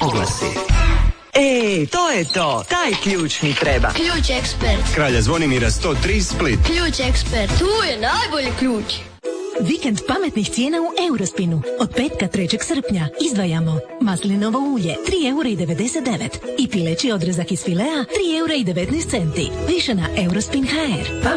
oglasi. To je to. Taj ključ mi treba. Ključ ekspert. Kralja Zvonimira 103 Split. Ključ ekspert. Tu je najbolji ključ. Vikend pametnih cijena u Eurospinu. Od petka 3. srpnja izdvajamo maslinovo ulje 3,99 € i pileći odrezak iz filea 3,19 €. Više na Eurospin.hr.